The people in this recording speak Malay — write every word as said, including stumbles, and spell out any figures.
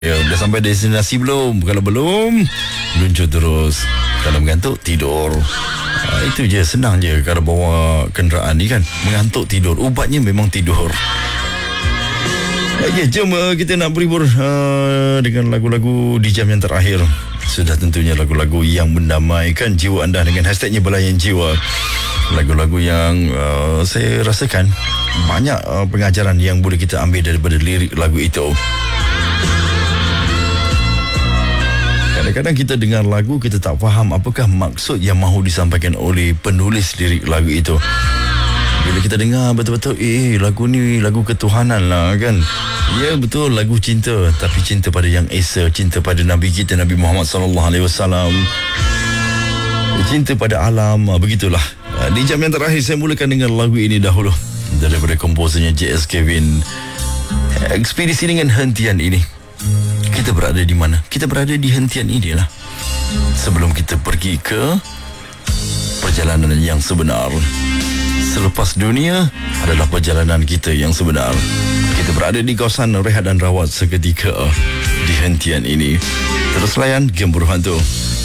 Ya, dah sampai destinasi belum? Kalau belum, luncur terus. Kalau mengantuk, tidur. Ha, itu je, senang je kalau bawa kenderaan ni kan. Mengantuk, tidur. Ubatnya memang tidur. Okey, jom uh, kita nak berhibur uh, dengan lagu-lagu di jam yang terakhir. Sudah tentunya lagu-lagu yang mendamaikan jiwa anda dengan hashtagnya Belayan Jiwa. Lagu-lagu yang uh, saya rasakan banyak uh, pengajaran yang boleh kita ambil daripada lirik lagu itu. Kadang-kadang kita dengar lagu, kita tak faham apakah maksud yang mahu disampaikan oleh penulis lirik lagu itu. Bila kita dengar betul-betul, eh lagu ni lagu ketuhanan lah kan. Ya betul, lagu cinta, tapi cinta pada Yang Esa, cinta pada Nabi kita Nabi Muhammad sallallahu alaihi wasallam, cinta pada alam. Begitulah. Di jam yang terakhir saya mulakan dengan lagu ini dahulu daripada komposernya J S Kevin. Ekspedisi dengan hentian ini. Kita berada di mana? Kita berada di hentian ini lah. Sebelum kita pergi ke perjalanan yang sebenar. Selepas dunia adalah perjalanan kita yang sebenar. Kita berada di kawasan rehat dan rawat seketika di hentian ini. Terus layan Gembur Hantu.